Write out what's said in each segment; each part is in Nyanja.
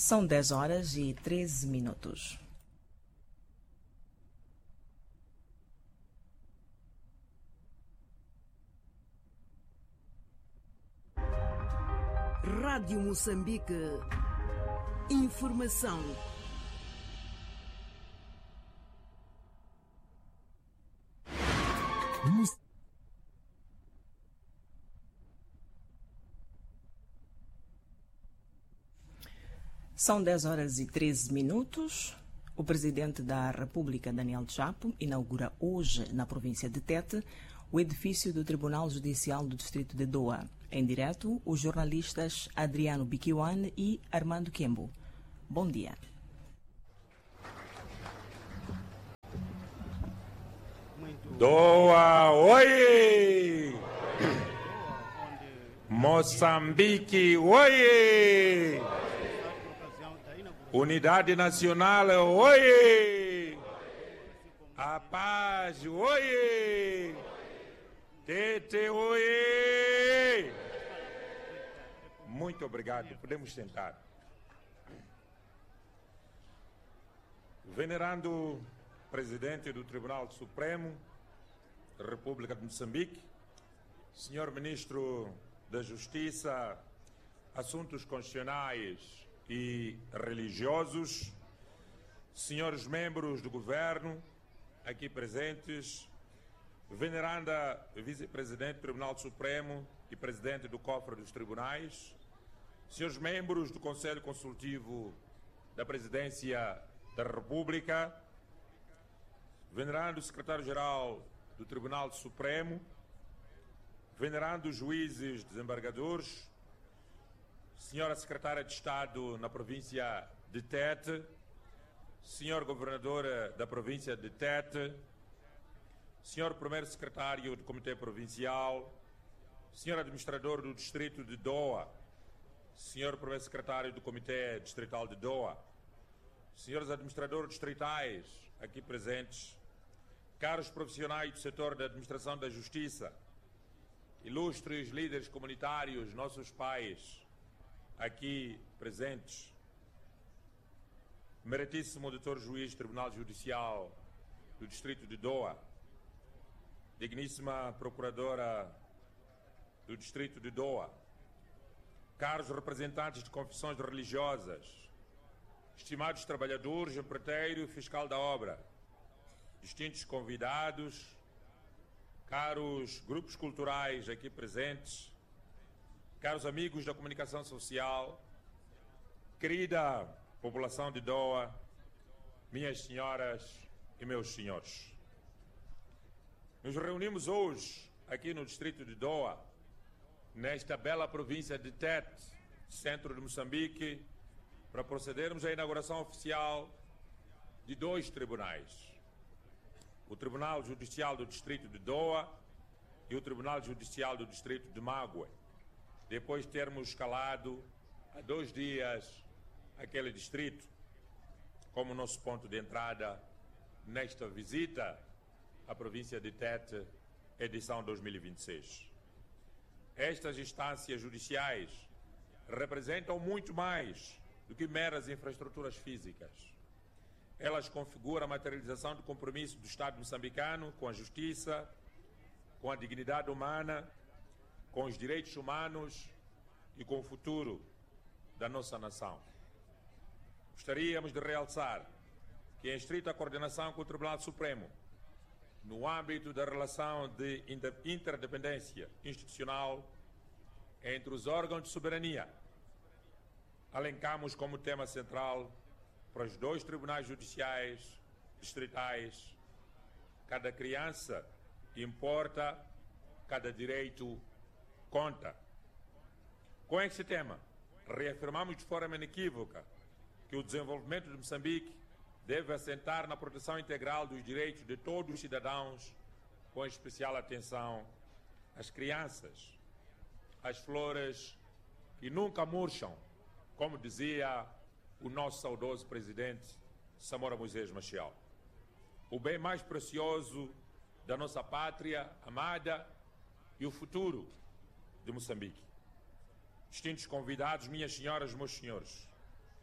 São 10h13. Rádio Moçambique. Informação. São 10h13. O presidente da República, Daniel Chapo, inaugura hoje, na província de Tete, o edifício do Tribunal Judicial do Distrito de Doa. Em direto, os jornalistas Adriano Bikiwan e Armando Kembo. Bom dia. Doa, oi! Moçambique, oi! Unidade Nacional, oi! A paz, oi! Tete, oi! Muito obrigado, podemos sentar. Venerando Presidente do Tribunal Supremo da República de Moçambique, Senhor Ministro da Justiça, Assuntos Constitucionais e Religiosos, senhores membros do Governo aqui presentes, veneranda Vice-Presidente do Tribunal Supremo e Presidente do Cofre dos Tribunais, senhores membros do Conselho Consultivo da Presidência da República, venerando o Secretário-Geral do Tribunal Supremo, venerando os juízes desembargadores, Senhora Secretária de Estado na província de Tete, Senhor Governador da província de Tete, Senhor Primeiro Secretário do Comitê Provincial, Senhor Administrador do Distrito de Doa, Senhor Primeiro Secretário do Comitê Distrital de Doa, Senhores Administradores Distritais aqui presentes, caros profissionais do setor da Administração da Justiça, ilustres líderes comunitários, nossos pais, aqui presentes, meritíssimo doutor juiz do Tribunal Judicial do Distrito de Doa, digníssima procuradora do Distrito de Doa, caros representantes de confissões religiosas, estimados trabalhadores, empreiteiro e fiscal da obra, distintos convidados, caros grupos culturais aqui presentes, caros amigos da comunicação social, querida população de Doa, minhas senhoras e meus senhores. Nos reunimos hoje aqui no distrito de Doa, nesta bela província de Tete, centro de Moçambique, para procedermos à inauguração oficial de dois tribunais. O Tribunal Judicial do Distrito de Doa e o Tribunal Judicial do Distrito de Mague, depois de termos escalado há 2 dias aquele distrito como nosso ponto de entrada nesta visita à província de Tete, edição 2026. Estas instâncias judiciais representam muito mais do que meras infraestruturas físicas. Elas configuram a materialização do compromisso do Estado moçambicano com a justiça, com a dignidade humana, com os direitos humanos e com o futuro da nossa nação. Gostaríamos de realçar que, em estrita coordenação com o Tribunal Supremo, no âmbito da relação de interdependência institucional entre os órgãos de soberania, alencamos como tema central para os 2 tribunais judiciais distritais: cada criança importa, cada direito conta. Com esse tema, reafirmamos de forma inequívoca que o desenvolvimento de Moçambique deve assentar na proteção integral dos direitos de todos os cidadãos, com especial atenção às crianças, às flores que nunca murcham, como dizia o nosso saudoso presidente Samora Moisés Machel. O bem mais precioso da nossa pátria amada e o futuro de Moçambique. Distintos convidados, minhas senhoras e meus senhores,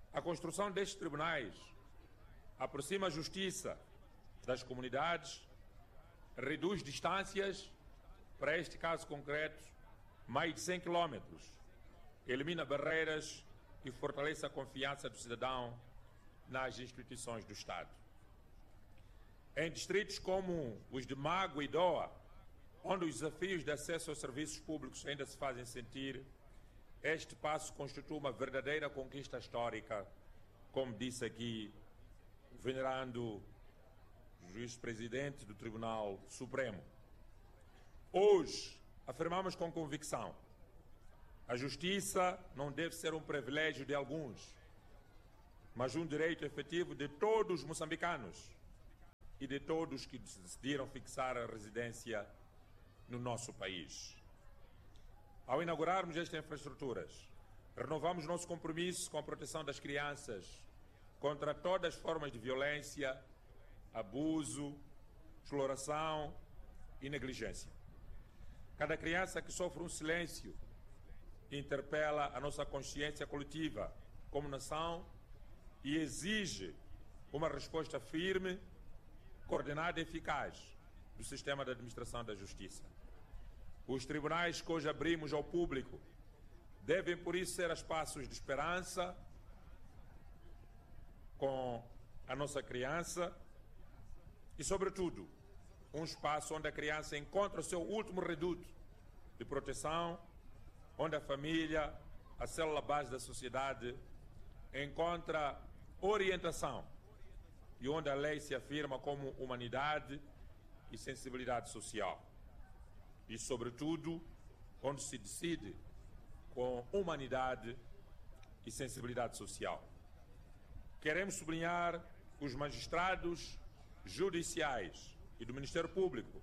A construção destes tribunais aproxima a justiça das comunidades, reduz distâncias, para este caso concreto, mais de 100 quilômetros, elimina barreiras e fortalece a confiança do cidadão nas instituições do Estado. Em distritos como os de Mágoa e Doa, onde os desafios de acesso aos serviços públicos ainda se fazem sentir, este passo constitui uma verdadeira conquista histórica, como disse aqui o venerando juiz-presidente do Tribunal Supremo. Hoje, afirmamos com convicção, a justiça não deve ser um privilégio de alguns, mas um direito efetivo de todos os moçambicanos e de todos que decidiram fixar a residência no nosso país. Ao inaugurarmos estas infraestruturas, renovamos nosso compromisso com a proteção das crianças contra todas as formas de violência, abuso, exploração e negligência. Cada criança que sofre um silêncio interpela a nossa consciência coletiva como nação e exige uma resposta firme, coordenada e eficaz do sistema de administração da justiça. Os tribunais que hoje abrimos ao público devem, por isso, ser espaços de esperança com a nossa criança e, sobretudo, um espaço onde a criança encontra o seu último reduto de proteção, onde a família, a célula base da sociedade, encontra orientação e onde a lei se afirma como humanidade e sensibilidade social. E, sobretudo, onde se decide com humanidade e sensibilidade social. Queremos sublinhar os magistrados judiciais e do Ministério Público,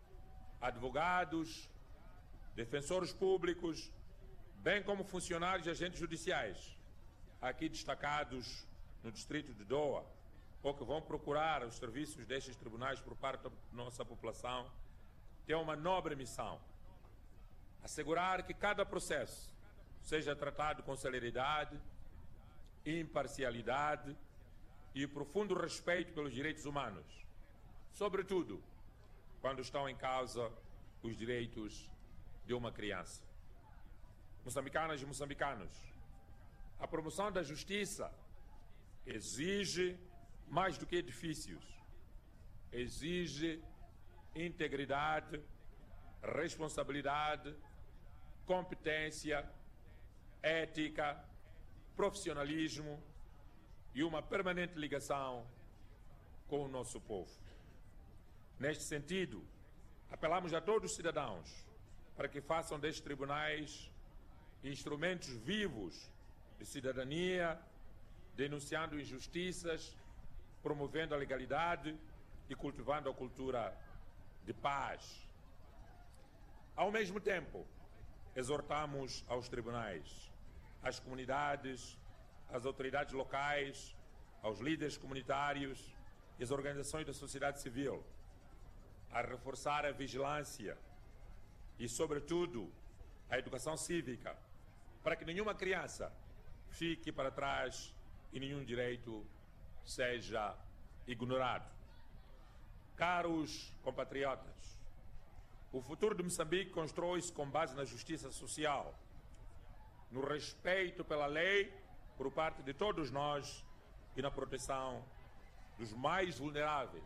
advogados, defensores públicos, bem como funcionários e agentes judiciais, aqui destacados no distrito de Doa, ou que vão procurar os serviços destes tribunais por parte da nossa população, tem uma nobre missão: assegurar que cada processo seja tratado com celeridade, imparcialidade e profundo respeito pelos direitos humanos, sobretudo quando estão em causa os direitos de uma criança. Moçambicanas e moçambicanos, a promoção da justiça exige mais do que edifícios, exige integridade, responsabilidade, competência, ética, profissionalismo e uma permanente ligação com o nosso povo. Neste sentido, apelamos a todos os cidadãos para que façam destes tribunais instrumentos vivos de cidadania, denunciando injustiças, promovendo a legalidade e cultivando a cultura de paz. Ao mesmo tempo, exortamos aos tribunais, às comunidades, às autoridades locais, aos líderes comunitários e às organizações da sociedade civil a reforçar a vigilância e, sobretudo, a educação cívica, para que nenhuma criança fique para trás e nenhum direito seja ignorado. Caros compatriotas, o futuro de Moçambique constrói-se com base na justiça social, no respeito pela lei por parte de todos nós e na proteção dos mais vulneráveis.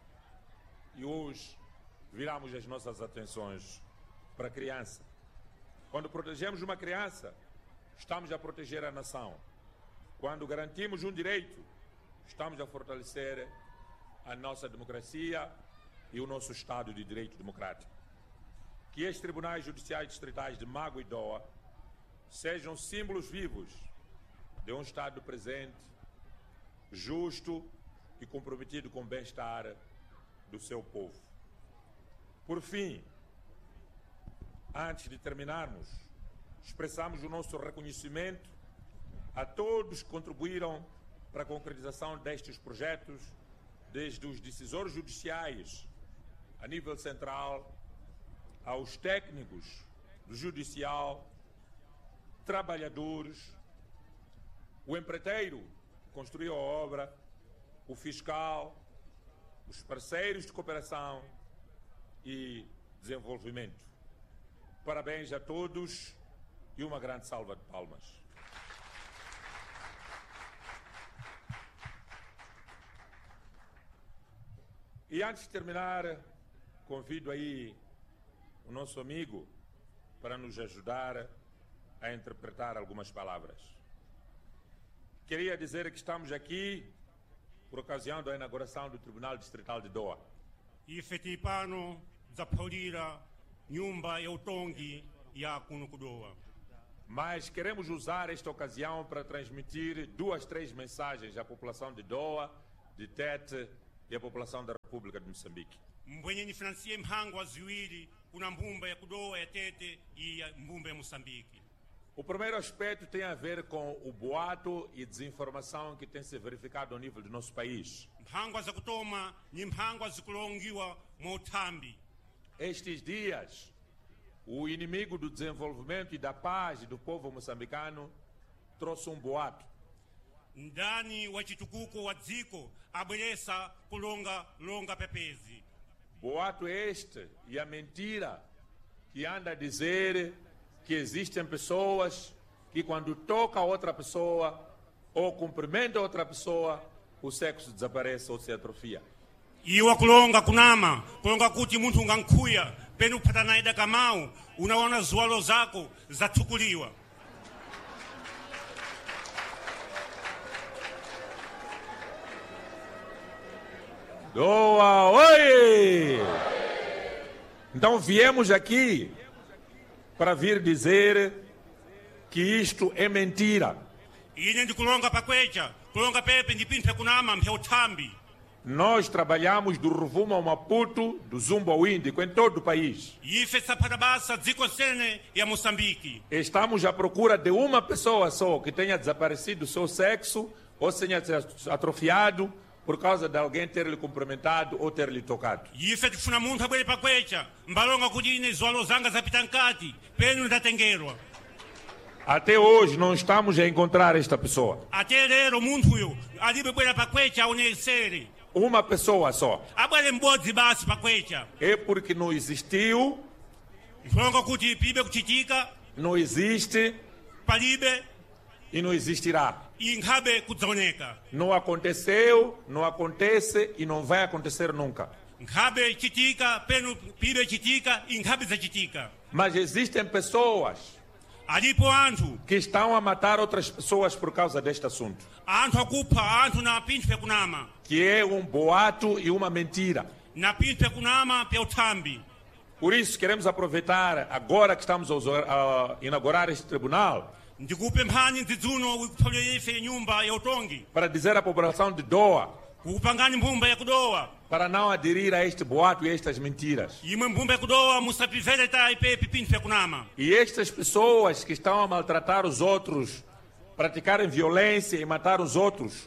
E hoje viramos as nossas atenções para a criança. Quando protegemos uma criança, estamos a proteger a nação. Quando garantimos um direito, estamos a fortalecer a nossa democracia e o nosso Estado de Direito Democrático. Que estes tribunais judiciais distritais de Mágoa e Doa sejam símbolos vivos de um Estado presente, justo e comprometido com o bem-estar do seu povo. Por fim, antes de terminarmos, expressamos o nosso reconhecimento a todos que contribuíram para a concretização destes projetos, desde os decisores judiciais a nível central, aos técnicos do judicial, trabalhadores, O empreiteiro construiu a obra, o fiscal, os parceiros de cooperação e desenvolvimento. Parabéns a todos e uma grande salva de palmas. E antes de terminar, convido aí o nosso amigo para nos ajudar a interpretar algumas palavras. Queria dizer que estamos aqui por ocasião da inauguração do Tribunal Distrital de Doa. Ife pano zapholira nyumba ya utongi ya kuno kudoa. Mas queremos usar esta ocasião para transmitir 2, 3 mensagens à população de Doa, de Tete e à população da República de Moçambique. Mbwenye nifinansie mhangwa ziwili kuna mbumba ya kudoa ya Tete e ya mbumba ya Moçambique. O primeiro aspecto tem a ver com o boato e desinformação que tem se verificado ao nível do nosso país. Mhangwa za kutoma ni mhangwa zikulongiwa mwa uthambi. Estes dias, o inimigo do desenvolvimento e da paz do povo moçambicano trouxe um boato. Ndani wa chitukuko wa dziko abweresa kulonga pepezi. Boato este e a mentira que anda a dizer que existem pessoas que quando toca a outra pessoa ou cumprimenta outra pessoa, o sexo desaparece ou se atrofia. Iwa kulonga kuti munthu ungankhuya penu kupata naye dakamau unaona ziwalo zako zathukuliwa. Doa, oi! Então viemos aqui para vir dizer que isto é mentira. Ine ndikulonga pakwecha, kulonga pepe ndipinthe kunama mphe uthambi. Nós trabalhamos do Rovuma ao Maputo, do Zumbo ao Índico, em todo o país. Ife saphata basa dziko sene ya Moçambique. Estamos à procura de uma pessoa só que tenha desaparecido o seu sexo ou tenha se atrofiado por causa de alguém ter lhe cumprimentado ou ter lhe tocado. Ife tikufuna munthu abwere pakwecha, mbalonga kuti ine ziwalo zanga zapita nkati, penu ndatengerwa. Até hoje não estamos a encontrar esta pessoa. Até lero munthuyo alibe bwera pakwecha aonesere. Uma pessoa só. Abwere m'bodzi basi pakwecha. É porque não existiu, Kulonga kuti palibe kuchitika, não existe palibe e não existirá. inkhabe kudzaoneka. Não aconteceu, não acontece e não vai acontecer nunca. Nkhabe chitika, penu palibe chitika, inkhabe zachitika. Mas existem pessoas Alipo anthu, que estão a matar outras pessoas por causa deste assunto, anthu akupha anthu na pinthu pekunama. que é um boato e uma mentira. Na pinthu pekunama pe uthambi. Por isso queremos aproveitar, agora que estamos a inaugurar este tribunal, Ndikupe mphani ndidzuno wikuphalira ife nyumba ya utongi. para dizer à população de Doa, Kukupangani mbumba ya kudowa. para não aderir a este boato e a estas mentiras. Imwe mbumba ya kudowa musapimvereta ipepe pinthu pekunama. E estas pessoas que estão a maltratar os outros, praticarem violência e matar os outros,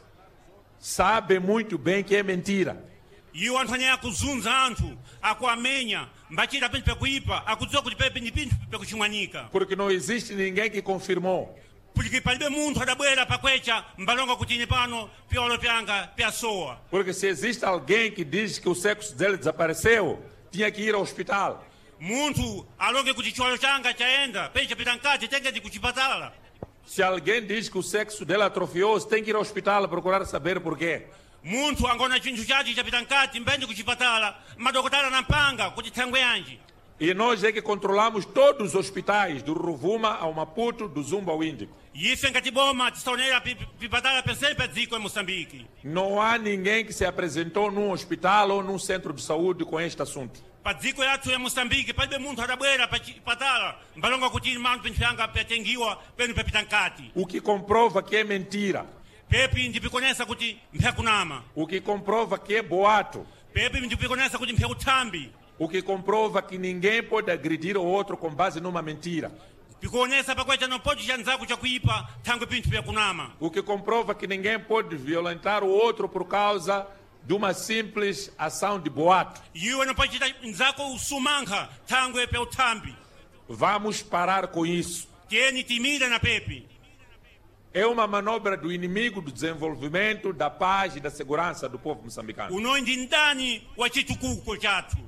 sabem muito bem que é mentira. Iwo anthu ane akuzunza anthu, akuamenya, mbachita pinthu pekuipa, akudziwa kuti pepe ni pinthu pekuchimwanika. Porque não existe ninguém que confirmou. Porque palibe munthu adabwera pakwecha mbalonga kuti ine pano pyolo pyanga pyasowa. Porque se existe alguém que diz que o sexo dele desapareceu, tinha que ir ao hospital. Munthu alonge kuti chiwalo changa chaenda, pecha pita nkati tenge ndi kuchipatala. Se alguém diz que o sexo dele atrofiou-se, tem que ir ao hospital procurar saber por quê. Munthu angona chinthu chachi chapita nkati mbende kuchipatala, madokotala nampanga kuti thangwe yanji. E nós é que controlamos todos os hospitais, do Rovuma ao Maputo, do Zumbo ao Índico. Ife ngati boma tisaonera pipatala pensei pa dziko ya Moçambique. Não há ninguém que se apresentou num hospital ou num centro de saúde com este assunto. Pa dziko yathu ya Moçambique palibe munthu adabwera pa chipatala mbalonga kuti manu pinthu yanga pyatengiwa penu pepita nkati. O que comprova que é mentira. Pepi ndipikonesa kuti mpyakunama. O que comprova que é boato. Pepi ndipikonesa kuti mpyakuthambi. O que comprova que ninguém pode agredir o outro com base numa mentira. Pikuonesa pakwecha não pode chanzako chakuipa thangwe pinthu pyakunama. O que comprova que ninguém pode violentar o outro por causa de uma simples ação de boato. Iwe não pode chita nzako usumankha thangwe pya uthambi. Vamos parar com isso. Tiyeni timira na pepi. É uma manobra do inimigo do desenvolvimento, da paz e da segurança do povo moçambicano. unoyi ndi ndani wa chitukuko chathu.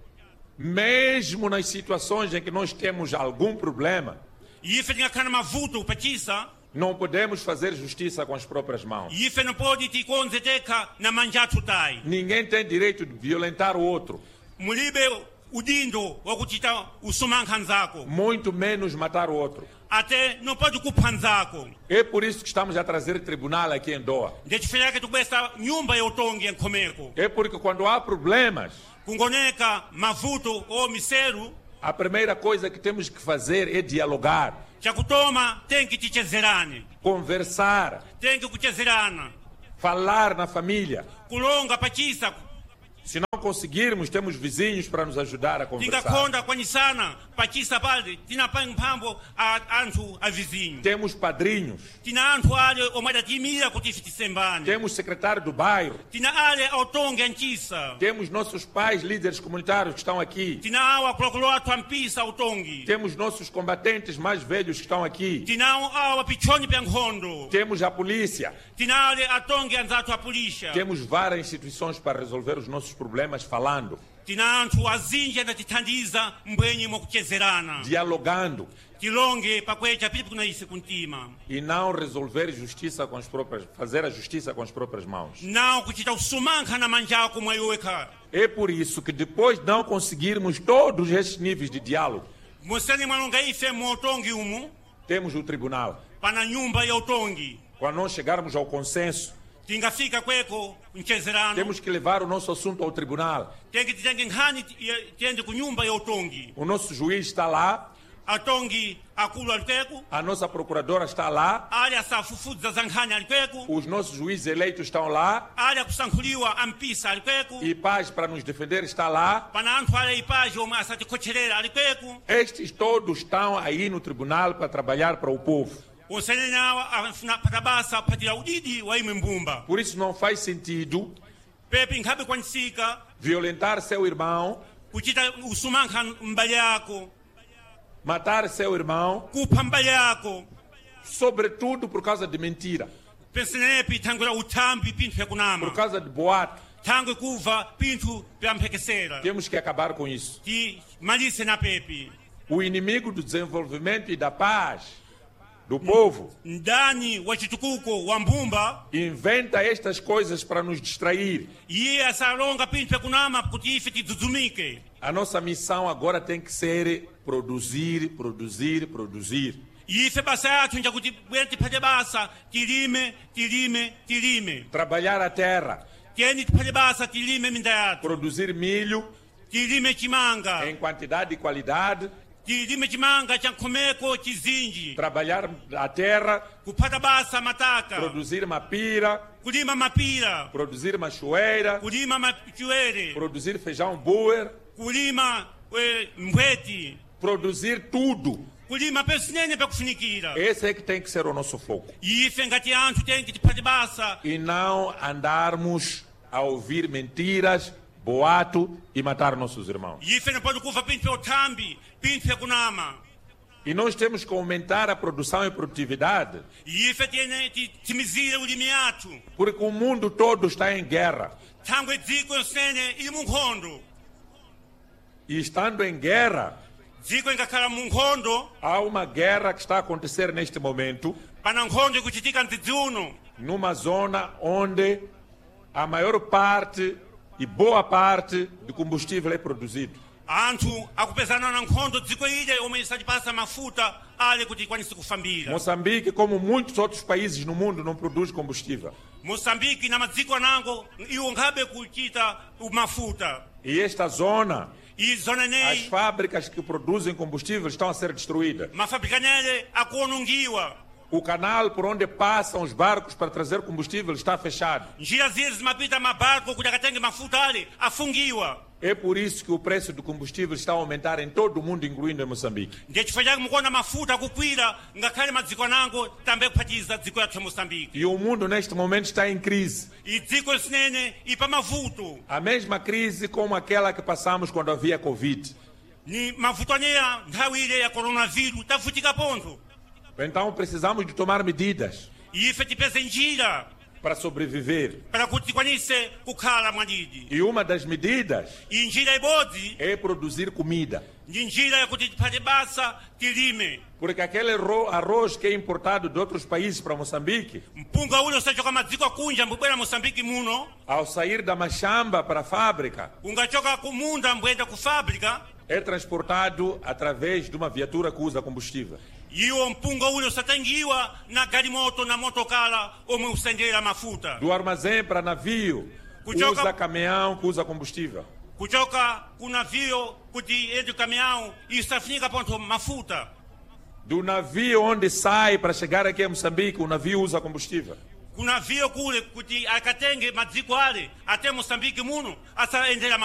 Mesmo nas situações em que nós temos algum problema, Ife tingakhala na mavuto kupachisa, não podemos fazer justiça com as próprias mãos. ife nopodi tikonze tekha na manja athu tayi. Ninguém tem direito de violentar o outro, Mulibe udindo wa kuchita usumankha nzako, muito menos matar o outro. ate nopodi kupha nzako. É por isso que estamos a trazer tribunal aqui em Doha. Ndi chifukwa chake tikubwesa nyumba ya utongi ya nkhomeko. É porque quando há problemas, Kungoneka mavuto o miseru, a primeira coisa que temos que fazer é dialogar, chakutoma tenki tichezerane, conversar, tenki kuchezerana, falar na família. kulonga pachisa, Se não conseguirmos, temos vizinhos para nos ajudar a conversar. tingakhonda kwanisana pachisa pale tinapa mphambo anthu a vizinho. Temos padrinhos, Tina anthu ale omwe adatimira kuti ife tisembane. temos secretário do bairro, Tina ale autongi ancisa. temos nossos pais, líderes comunitários que estão aqui, Tina awa akuluakulu athu ampisa autongi. temos nossos combatentes mais velhos que estão aqui, Tina awa pichoni pya nkhondo. temos a polícia, Tina ale atongi anzathu apulisha. temos várias instituições para resolver os nossos problemas falando, Tina anthu azinji adatithandiza mbwenyi mwakuchezerana. dialogando Tilonge pakwecha pilipi kuna ise kuntima. e não resolver justiça com as próprias, fazer a justiça com as próprias mãos. Não kuchita usumankha na manja ako mwaiweka. É por isso que depois de não conseguirmos todos estes níveis de diálogo, Museni mwalonga ife muutongi umu, temos o tribunal. pana nyumba ya utongi. Quando nós chegarmos ao consenso, Tingafika kweko mchezerano. temos que levar o nosso assunto ao tribunal. Tengi titenge nkhani tiende ku nyumba ya utongi. O nosso juiz está lá, Atongi akulu alikweko, a nossa procuradora está lá, ali asafufudza za nkhani alikweko, os nossos juízes eleitos estão lá, ali akusankhuliwa ampisa alikweko, e paz para nos defender está lá. pana anthu ale ipaji omwe asatikhocherera alikweko. Estes todos estão aí no tribunal para trabalhar para o povo. Onsenene awa afuna patabasa kuphatira udidi wa imwe mbumba. Por isso não faz sentido Pepe nkhabe kwanisika violentar seu irmão, kuchita usumankha mbali yako, matar seu irmão, kupha mbali yako. sobretudo por causa de mentira, Pensenepi thangwera uthambi pinthu por yakunama. causa de boato. Thangwe kuva pinthu pya mphekesera. Temos que acabar com isso. Timalise na pepe. O inimigo do desenvolvimento e da paz do povo Ndani wa chitukuko wa mbumba inventa estas coisas para nos distrair. iye asalonga pinthu yakunama kuti ife tidzudzumike. A nossa missão agora tem que ser produzir, produzir, produzir. Ife basa yathu njakuti bwera tiphate basa tilime tilime tilime. Trabalhar a terra, Tiyeni tiphate basa tilime minda yathu. produzir milho Tilime chimanga. em quantidade e qualidade, Tilime chimanga cha nkhomeko chizinji. trabalhar a terra, Kuphata basa mataka. produzir mapira, Kulima mapira. produzir machoeira, Kulima machiwere. produzir feijão buer, Kulima mbweti. produzir tudo. Kulima pesinene pakufunikira. Esse é que tem que ser o nosso foco. Ife ngati anthu tenki tiphate basa. E não andarmos a ouvir mentiras, boato e matar nossos irmãos. Ife napode kuva pinthu ya uthambi, pinthu yakunama. E nós temos que aumentar a produção e produtividade, Ife tiyene timizire ulimi yathu. porque o mundo todo está em guerra. Thangwe dziko yonsene ili mu nkhondo. E estando em guerra, Dziko ingakhala mu nkhondo, há uma guerra que está a acontecer neste momento, pana nkhondo ikuchitika mdzidzi uno. numa zona onde a maior parte e boa parte do combustível é produzido. Anthu akupezana na nkhondo dziko ile omwe isatipasa mafuta ale kuti ikwanise kufambira. Moçambique, como muitos outros países no mundo, não produz combustível. Moçambique na madziko anango iwo nkhabe kuchita mafuta. E esta zona, E zona as neyi fábricas que produzem combustível estão a ser destruídas. mafabrikanele akuonongiwa. O canal por onde passam os barcos para trazer combustível está fechado. Njira zile zimapita mabarco kuti akatenge mafuta ale afungiwa. É por isso que o preço do combustível está a aumentar em todo o mundo, incluindo em Moçambique. Ndiye chifukwa chake mukuona mafuta akukwira ngakhale madziko anango tambe kuphatiza dziko yathu ya Moçambique. E o mundo neste momento está em crise. E dziko lisinene ipa mavuto. A mesma crise como aquela que passamos quando havia Covid. Ni mavuto aneya nthawi ile ya coronavírus tavutika ponto. Então precisamos de tomar medidas. ife tipeze njira para sobreviver. para kuti tikwanise kukhala mwadidi. E uma das medidas Iyi njira ibodzi é produzir comida. ndi njira yakuti tiphate basa tilime. Porque aquele arroz que é importado de outros países para Moçambique, Mpunga ule usachoka madziko akunja mbubwera Moçambique muno, ao sair da machamba para a fábrica, ungachoka kumunda mbuyenda ku fábrica, é transportado através de uma viatura que usa combustível. iwo mpunga ule usatengiwa na galimoto na motokala omwe usendera mafuta. Do armazém para navio, Kuchoka- usa caminhão que usa combustível. Kuchoka ku navio kuti ende caminhão isafunika ponto mafuta. Do navio onde sai para chegar aqui a Moçambique, o navio usa combustível. Ku navio kule kuti akatenge madziko ale ate Moçambique muno asaendera